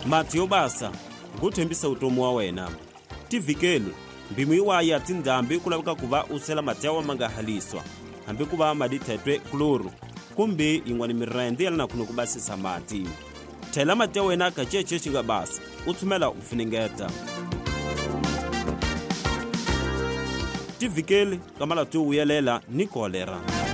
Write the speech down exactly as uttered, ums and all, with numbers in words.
mati yo basa ku thembisa utomo wa wena. Tivikeli mbimi wa ya tindambi ku laveka ku va u sela mati yawa ma nga haliswa hambi ku va ma dithetwe kloro kumbe yin'wana mirende yalana ku no ku basisa mati. Thela mati ya wena ka cece xi nga basa u tshumela u finingeta. Tivikeli ka malatu wuyelela ni kolera.